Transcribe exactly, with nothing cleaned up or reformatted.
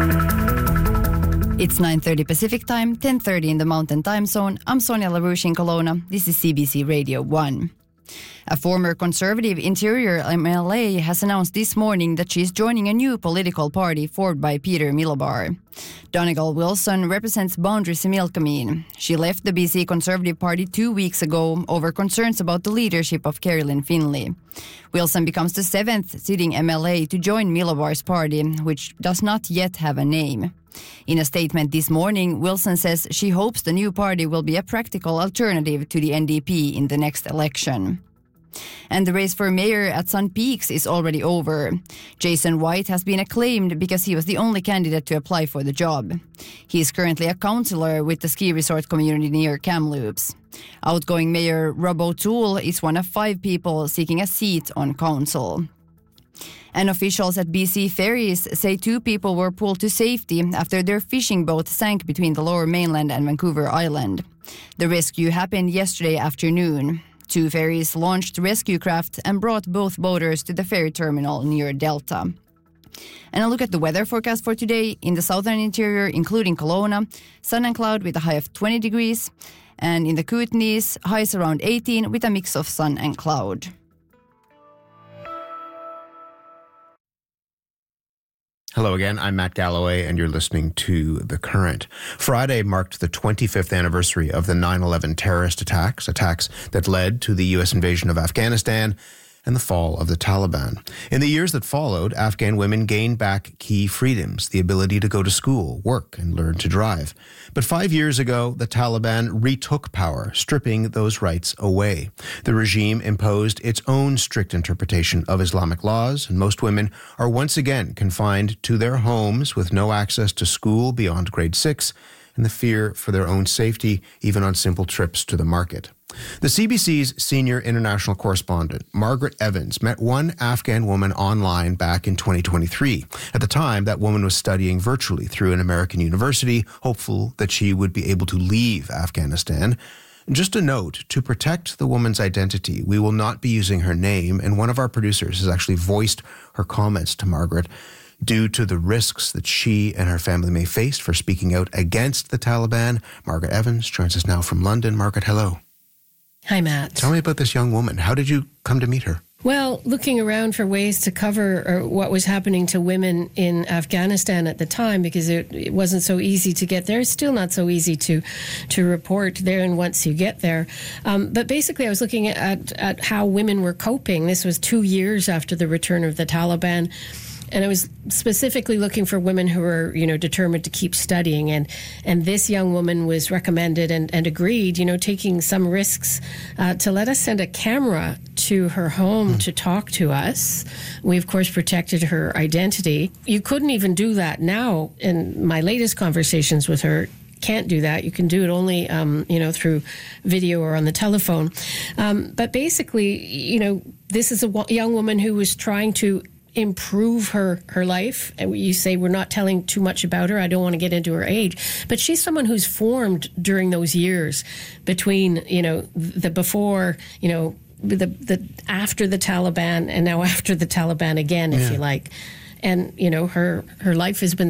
It's nine thirty Pacific Time, ten thirty in the Mountain Time Zone. I'm Sonia LaRouche in Kelowna. This is C B C Radio one. A former Conservative Interior M L A has announced this morning that she is joining a new political party formed by Peter Milobar. Donegal Wilson represents Boundary Similkameen. She left the B C Conservative Party two weeks ago over concerns about the leadership of Carolyn Finlay. Wilson becomes the seventh sitting M L A to join Milobar's party, which does not yet have a name. In a statement this morning, Wilson says she hopes the new party will be a practical alternative to the N D P in the next election. And the race for mayor at Sun Peaks is already over. Jason White has been acclaimed because he was the only candidate to apply for the job. He is currently a councillor with the ski resort community near Kamloops. Outgoing Mayor Rob O'Toole is one of five people seeking a seat on council. And officials at B C Ferries say two people were pulled to safety after their fishing boat sank between the Lower Mainland and Vancouver Island. The rescue happened yesterday afternoon. Two ferries launched rescue craft and brought both boaters to the ferry terminal near Delta. And a look at the weather forecast for today. In the southern interior, including Kelowna, sun and cloud with a high of twenty degrees. And in the Kootenays, highs around eighteen with a mix of sun and cloud. Hello again, I'm Matt Galloway, and you're listening to The Current. Friday marked the twenty-fifth anniversary of the nine eleven terrorist attacks, attacks that led to the U S invasion of Afghanistan and the fall of the Taliban. In the years that followed, Afghan women gained back key freedoms, the ability to go to school, work, and learn to drive. But five years ago, the Taliban retook power, stripping those rights away. The regime imposed its own strict interpretation of Islamic laws, and most women are once again confined to their homes with no access to school beyond grade six, and the fear for their own safety, even on simple trips to the market. The C B C's senior international correspondent, Margaret Evans, met one Afghan woman online back in twenty twenty-three. At the time, that woman was studying virtually through an American university, hopeful that she would be able to leave Afghanistan. Just a note, to protect the woman's identity, we will not be using her name, and one of our producers has actually voiced her comments to Margaret due to the risks that she and her family may face for speaking out against the Taliban. Margaret Evans joins us now from London. Margaret, hello. Hi, Matt. Tell me about this young woman. How did you come to meet her? Well, looking around for ways to cover what was happening to women in Afghanistan at the time, because it, it wasn't so easy to get there. It's still not so easy to to report there and once you get there. Um, but basically, I was looking at, at how women were coping. This was two years after the return of the Taliban. And I was specifically looking for women who were, you know, determined to keep studying. And and this young woman was recommended and, and agreed, you know, taking some risks uh, to let us send a camera to her home mm. to talk to us. We, of course, protected her identity. You couldn't even do that now. In my latest conversations with her, can't do that. You can do it only, um, you know, through video or on the telephone. Um, but basically, you know, this is a w- young woman who was trying to improve her her life. And you say we're not telling too much about her. I don't want to get into her age, but she's someone who's formed during those years between, you know, the before, you know, the the after the Taliban and now after the Taliban again, if yeah. you like. And, you know, her, her life has been